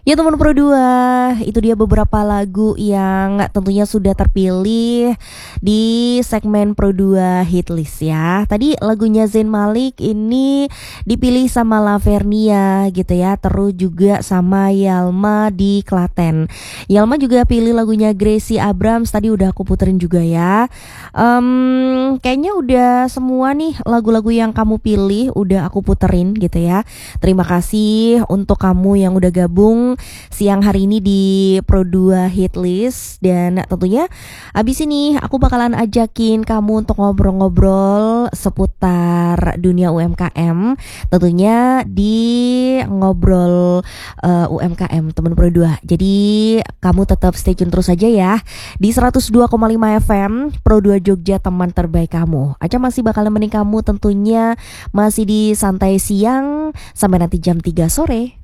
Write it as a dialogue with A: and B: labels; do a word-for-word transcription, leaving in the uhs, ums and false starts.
A: Ya teman Pro dua, itu dia beberapa lagu yang tentunya sudah terpilih di segmen Pro dua Hitlist ya. Tadi lagunya Zayn Malik ini dipilih sama Lavernia gitu ya. Terus juga sama Yalma di Klaten. Yalma juga pilih lagunya Gracie Abrams, tadi udah aku puterin juga ya. Um, kayaknya udah semua nih lagu-lagu yang kamu pilih udah aku puterin gitu ya. Terima kasih untuk kamu yang udah gabung siang hari ini di Pro dua Hitlist. Dan tentunya abis ini aku bakalan ajakin kamu untuk ngobrol-ngobrol seputar dunia U M K M. Tentunya di ngobrol uh, U M K M teman Pro dua. Jadi kamu tetap stay tune terus aja ya di seratus dua koma lima F M Pro dua Jogja, teman terbaik kamu. Aca masih bakal nemenin kamu tentunya masih di santai siang sampai nanti jam tiga sore.